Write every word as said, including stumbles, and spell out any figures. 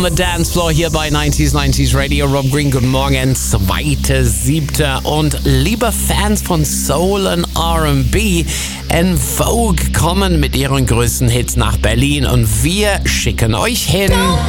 The Dance Floor hier bei neunzig neunzig Radio. Rob Green, guten Morgen. Zweite, siebte. Und liebe Fans von Soul und R and B, En Vogue kommen mit ihren größten Hits nach Berlin und wir schicken euch hin.